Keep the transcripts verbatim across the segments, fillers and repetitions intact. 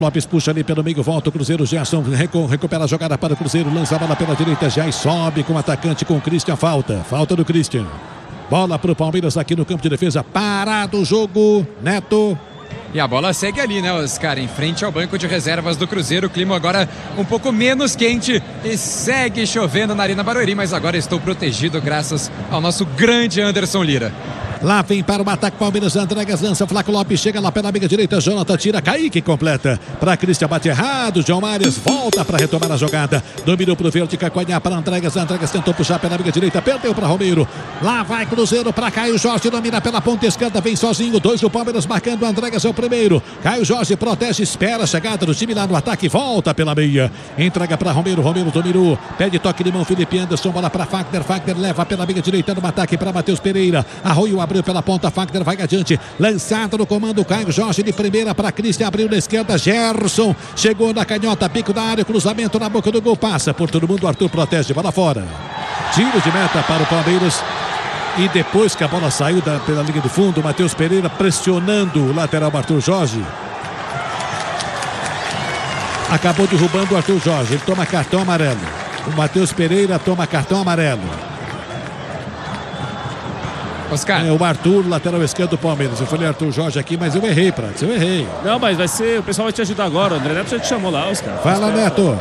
Lopes puxa ali pelo meio, volta o Cruzeiro, Gerson recupera a jogada para o Cruzeiro, lança a bola pela direita, já e sobe com o atacante, com o Christian, falta, falta do Christian. Bola para o Palmeiras aqui no campo de defesa, parado o jogo, Neto. E a bola segue ali, né, Oscar, em frente ao banco de reservas do Cruzeiro. O clima agora um pouco menos quente e segue chovendo na Arena Barueri, mas agora estou protegido graças ao nosso grande Anderson Lira. Lá vem para o ataque Palmeiras, Andregas lança, Flaco Lopes chega lá pela amiga direita, Jonathan tira, Kaique completa para Christian, bate errado, João Marias volta para retomar a jogada, dominou para o verde, Cacoanhar para Andregas, Andregas tentou puxar pela amiga direita, perdeu para Romero, lá vai Cruzeiro para Caio Jorge, domina pela ponta esquerda, vem sozinho, dois do Palmeiras marcando, Andregas é o primeiro, Caio Jorge protege, espera a chegada do time lá no ataque, volta pela meia, entrega para Romero, Romero dominou, pede toque de mão, Felipe Anderson, bola para Fagner, Fagner leva pela amiga direita no ataque para Matheus Pereira, Arroio abriu pela ponta, Fagner vai adiante, lançado no comando, Caio Jorge de primeira para Christian, abriu na esquerda, Gerson, chegou na canhota, pico da área, cruzamento na boca do gol, passa por todo mundo, Arthur protege, bola fora, tiro de meta para o Palmeiras. E depois que a bola saiu da, pela linha do fundo, Matheus Pereira pressionando o lateral Arthur Jorge, acabou derrubando o Arthur Jorge, ele toma cartão amarelo, o Matheus Pereira toma cartão amarelo. Oscar. É o Arthur, lateral esquerdo do Palmeiras. Eu falei Arthur Jorge aqui, mas eu errei, Prates, eu errei. Não, mas vai ser, o pessoal vai te ajudar agora. O André Neto já te chamou lá, Oscar. Fala, Oscar. Neto.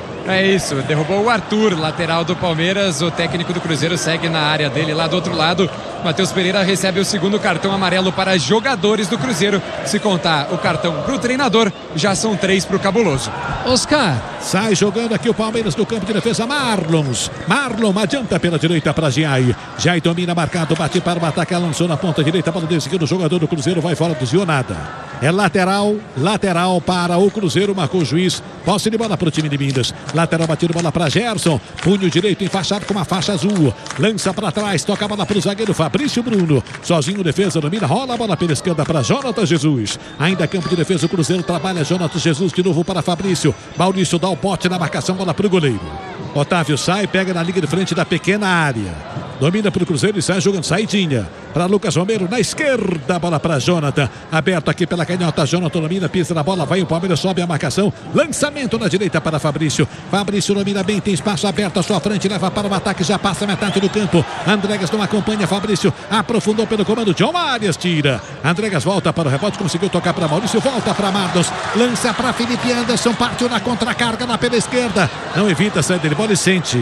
É isso, derrubou o Arthur, lateral do Palmeiras. O técnico do Cruzeiro segue na área dele lá do outro lado. Matheus Pereira recebe o segundo cartão amarelo para jogadores do Cruzeiro. Se contar o cartão para o treinador, já são três para o Cabuloso. Oscar. Sai jogando aqui o Palmeiras no campo de defesa. Marlons. Marlon adianta pela direita para Giai. Giai domina marcado, bate para o ataque, lançou na ponta direita para o segundo jogador do Cruzeiro. Vai fora, desviou nada. É lateral, lateral para o Cruzeiro, marcou o juiz. Posse de bola para o time de Minas. Lateral batido, bola para Gerson. Punho direito enfaixado com uma faixa azul. Lança para trás, toca a bola para o zagueiro Fabrício Bruno. Sozinho, defesa, domina, rola a bola pela esquerda para Jonathan Jesus. Ainda campo de defesa, o Cruzeiro trabalha Jonathan Jesus de novo para Fabrício. Maurício dá o pote na marcação, bola para o goleiro. Otávio sai, pega na linha de frente da pequena área. Domina para o Cruzeiro e sai jogando saidinha. Para Lucas Romero na esquerda, bola para Jonathan. Aberto aqui pela canhota, Jonathan domina, pisa na bola, vai o Palmeiras, sobe a marcação. Lançamento na direita para Fabrício. Fabrício domina bem, tem espaço aberto à sua frente, leva para o ataque, já passa metade do campo. Andregas não acompanha, Fabrício aprofundou pelo comando, John Arias tira. Andregas volta para o rebote, conseguiu tocar para Maurício, volta para Marlos. Lança para Felipe Anderson, partiu na contracarga lá pela esquerda. Não evita sair dele, bola e sente.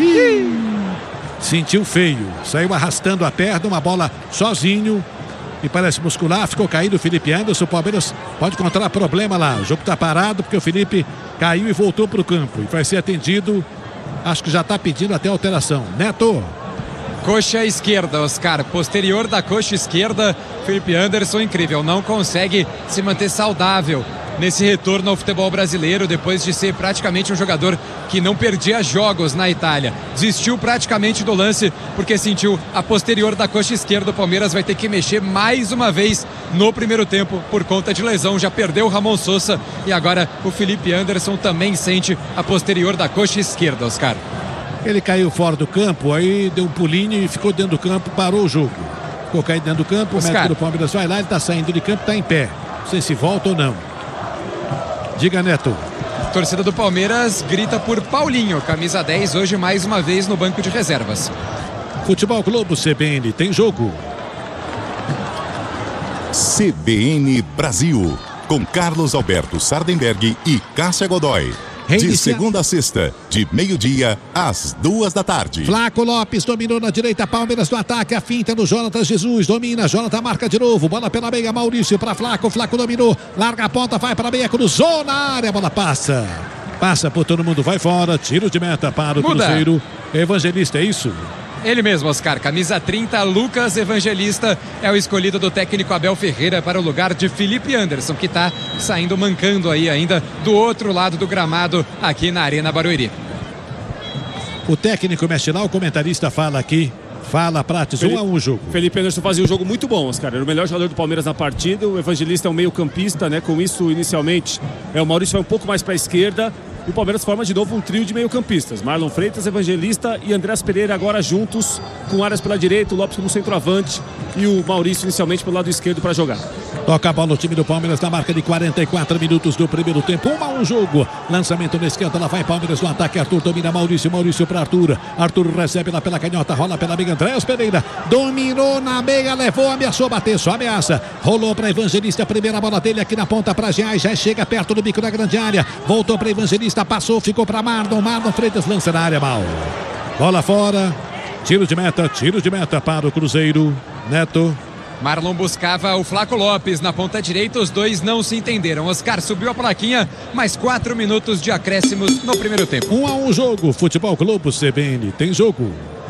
Ih! Sentiu feio, saiu arrastando a perna, uma bola sozinho e parece muscular, ficou caído o Felipe Anderson. O Palmeiras pode encontrar problema lá, o jogo está parado porque o Felipe caiu e voltou para o campo e vai ser atendido, acho que já está pedindo até alteração. Neto. Coxa esquerda, Oscar, posterior da coxa esquerda, Felipe Anderson, incrível, não consegue se manter saudável nesse retorno ao futebol brasileiro, depois de ser praticamente um jogador que não perdia jogos na Itália. Desistiu praticamente do lance porque sentiu a posterior da coxa esquerda. O Palmeiras vai ter que mexer mais uma vez no primeiro tempo por conta de lesão. Já perdeu o Ramon Sousa e agora o Felipe Anderson também sente a posterior da coxa esquerda, Oscar. Ele caiu fora do campo, aí deu um pulinho e ficou dentro do campo, parou o jogo. Ficou caído dentro do campo, Oscar. O médico do Palmeiras vai lá, ele está saindo de campo, está em pé. Não sei se volta ou não. Diga, Neto. A torcida do Palmeiras grita por Paulinho, camisa dez, hoje mais uma vez no banco de reservas. Futebol Globo C B N, tem jogo. C B N Brasil, com Carlos Alberto Sardenberg e Cássia Godoy. Reinicia... De segunda a sexta, de meio-dia às duas da tarde. Flaco Lopes dominou na direita, Palmeiras no ataque, a finta no Jonathan Jesus, domina, Jonathan marca de novo, bola pela meia, Maurício para Flaco, Flaco dominou, larga a ponta, vai para a meia, cruzou na área, a bola passa, passa por todo mundo, vai fora, tiro de meta para o Muda. Cruzeiro. Evangelista, é isso? Ele mesmo, Oscar, camisa trinta, Lucas Evangelista é o escolhido do técnico Abel Ferreira para o lugar de Felipe Anderson, que está saindo mancando aí ainda do outro lado do gramado aqui na Arena Barueri. O técnico mexe lá, o comentarista fala aqui, fala, Prates, um a um jogo. Felipe Anderson fazia um jogo muito bom, Oscar, era o melhor jogador do Palmeiras na partida, o Evangelista é um meio campista, né, com isso inicialmente é, o Maurício vai um pouco mais para a esquerda. E o Palmeiras forma de novo um trio de meio-campistas. Marlon Freitas, Evangelista e Andreas Pereira agora juntos, com áreas pela direita, o Lopes como centroavante e o Maurício inicialmente pelo lado esquerdo para jogar. Toca a bola o time do Palmeiras na marca de quarenta e quatro minutos do primeiro tempo. Um a um jogo. Lançamento na esquerda. Lá vai Palmeiras no ataque. Arthur domina Maurício. Maurício para Arthur. Arthur recebe lá pela canhota. Rola pela meia. Andréas Pereira. Dominou na meia. Levou. Ameaçou bater. Só ameaça. Rolou para Evangelista. Primeira bola dele aqui na ponta para Jai. Já chega perto do bico da grande área. Voltou para Evangelista. Passou. Ficou para Marlon. Marlon Freitas lança na área mal. Bola fora. Tiro de meta. Tiro de meta para o Cruzeiro. Neto. Marlon buscava o Flaco Lopes na ponta direita, os dois não se entenderam. Oscar subiu a plaquinha, mais quatro minutos de acréscimos no primeiro tempo. Um a um jogo, Futebol Globo C B N, tem jogo.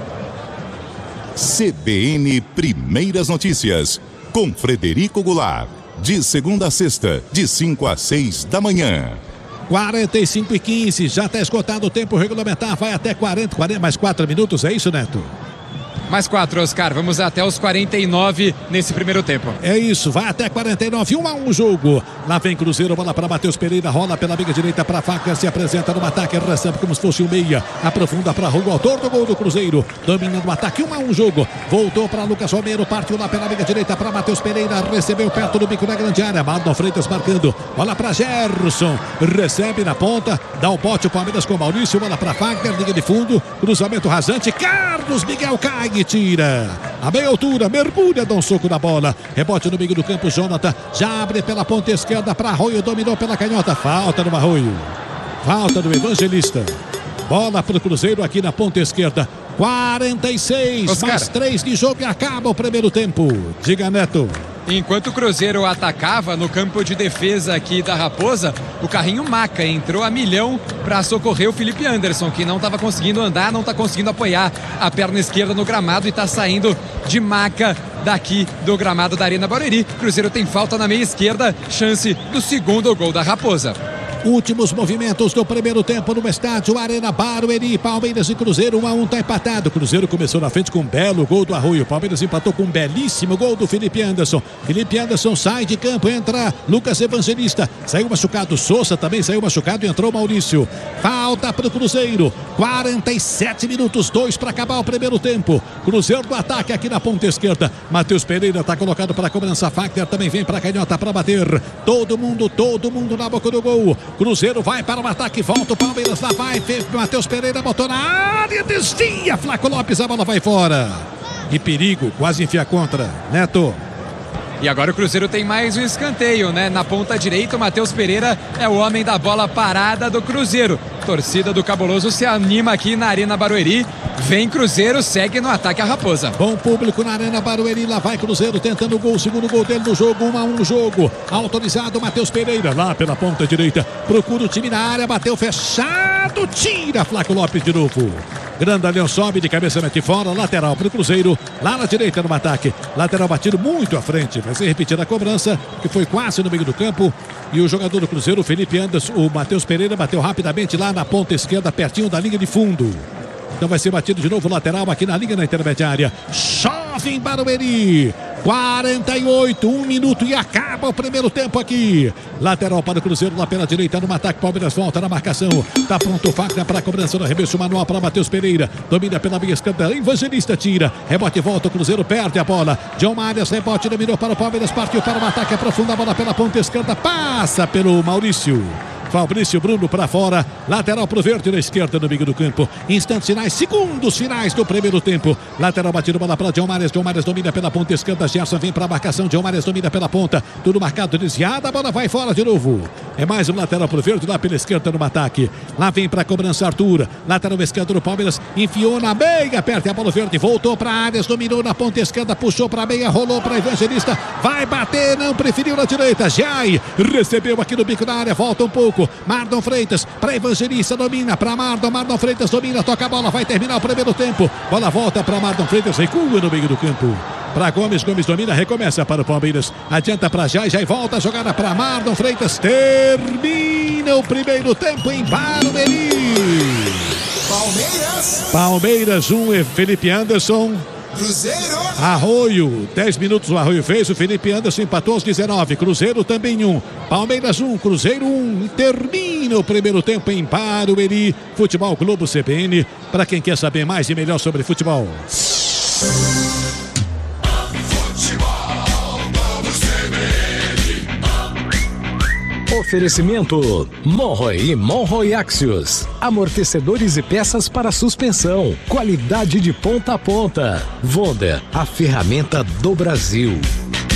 C B N Primeiras Notícias, com Frederico Goulart, de segunda a sexta, de cinco a seis da manhã. quarenta e cinco e quinze, já está esgotado o tempo regulamentar, vai até quarenta, quarenta, mais quatro minutos, é isso, Neto? Mais quatro, Oscar. Vamos até os quarenta e nove nesse primeiro tempo. É isso, vai até quarenta e nove, um a um jogo. Lá vem Cruzeiro, bola para Matheus Pereira, rola pela meia direita para Faca, se apresenta no ataque, recebe como se fosse o meia, aprofunda para Rui, autor do gol do Cruzeiro, domina no ataque, um a um jogo. Voltou para Lucas Romero, partiu lá pela meia direita para Matheus Pereira, recebeu perto do bico da grande área, Marlon Freitas marcando, bola para Gerson, recebe na ponta, dá o bote o Palmeiras com Maurício, bola para Faca, liga de fundo, cruzamento rasante, Carlos Miguel cai e tira. A meia altura, mergulha, dá um soco na bola. Rebote no meio do campo, Jonathan já abre pela ponta esquerda para Arroio, dominou pela canhota. Falta no Arroio. Falta do Evangelista. Bola para o Cruzeiro aqui na ponta esquerda. quarenta e seis, Oscar. Mais três de jogo e acaba o primeiro tempo. Diga, Neto. Enquanto o Cruzeiro atacava no campo de defesa aqui da Raposa, o carrinho Maca entrou a milhão para socorrer o Felipe Anderson, que não estava conseguindo andar, não está conseguindo apoiar a perna esquerda no gramado e está saindo de maca daqui do gramado da Arena Barueri. Cruzeiro tem falta na meia esquerda, chance do segundo gol da Raposa. Últimos movimentos do primeiro tempo no estádio Arena Barueri, Palmeiras e Cruzeiro, um a um, tá empatado. Cruzeiro começou na frente com um belo gol do Arroio, Palmeiras empatou com um belíssimo gol do Felipe Anderson. Felipe Anderson sai de campo, entra Lucas Evangelista, saiu machucado, Souza também saiu machucado e entrou Maurício. Falta para o Cruzeiro, quarenta e sete minutos, dois para acabar o primeiro tempo. Cruzeiro do ataque aqui na ponta esquerda, Matheus Pereira está colocado para a cobrança, Fagner também vem para a canhota para bater. Todo mundo, todo mundo na boca do gol. Cruzeiro vai para o ataque, volta o Palmeiras, lá vai, Matheus Pereira botou na área, desvia, Flaco Lopes, a bola vai fora. E perigo, quase enfia contra, Neto. E agora o Cruzeiro tem mais um escanteio, né? Na ponta direita, o Matheus Pereira é o homem da bola parada do Cruzeiro. Torcida do Cabuloso se anima aqui na Arena Barueri. Vem Cruzeiro, segue no ataque a Raposa. Bom público na Arena Barueri, lá vai Cruzeiro tentando o gol, segundo gol dele no jogo, um a um jogo. Autorizado Matheus Pereira, lá pela ponta direita, procura o time na área, bateu fechado, tira Flaco Lopes de novo. Grandalhão sobe de cabeça, mete fora, lateral para o Cruzeiro, lá na direita no ataque, lateral batido muito à frente, vai ser repetida a cobrança, que foi quase no meio do campo, e o jogador do Cruzeiro, o Felipe Anderson, o Matheus Pereira, bateu rapidamente lá na ponta esquerda, pertinho da linha de fundo. Então vai ser batido de novo lateral aqui na linha na intermediária. Chove em Barueri. quarenta e oito, um minuto e acaba o primeiro tempo aqui. Lateral para o Cruzeiro, lá pela direita, no ataque. Palmeiras volta na marcação. Tá pronto o Fagner para a cobrança do arremesso manual para Matheus Pereira. Domina pela meia esquerda. Evangelista tira. Rebote e volta. O Cruzeiro perde a bola. John Marias, rebote, dominou para o Palmeiras. Partiu para o ataque. Aprofunda a bola pela ponta esquerda. Passa pelo Maurício. Fabrício Bruno para fora, lateral pro verde na esquerda no meio do campo. Instantes finais, segundos finais do primeiro tempo. Lateral batido, bola para John Marias. John Marias domina pela ponta esquerda. Gerson vem para a marcação. John Marias domina pela ponta. Tudo marcado, desviada. A bola vai fora de novo. É mais um lateral pro verde lá pela esquerda no ataque. Lá vem para a cobrança Arthur. Lateral esquerdo do Palmeiras. Enfiou na meia. Aperta a bola verde. Voltou para Arias. Dominou na ponta esquerda. Puxou para a meia. Rolou para Evangelista. Vai bater. Não preferiu na direita. Jai recebeu aqui no bico da área. Volta um pouco. Marlon Freitas para Evangelista, domina para Marlon, Marlon Freitas domina, toca a bola, vai terminar o primeiro tempo, bola volta para Marlon Freitas, recua no meio do campo, para Gomes, Gomes domina, recomeça para o Palmeiras, adianta para Jai, Jai volta a jogada para Marlon Freitas, termina o primeiro tempo em Barueri. Palmeiras Palmeiras um, um, Felipe Anderson. Cruzeiro. Arroio, dez minutos o Arroio fez, o Felipe Anderson empatou aos dezenove, Cruzeiro também um, Palmeiras um, Cruzeiro um, e termina o primeiro tempo em Barueri. Futebol Globo C B N, para quem quer saber mais e melhor sobre futebol. Futebol Globo C B N. Oferecimento Monroe e Monroe Axios. Amortecedores e peças para suspensão. Qualidade de ponta a ponta. Wonder, a ferramenta do Brasil.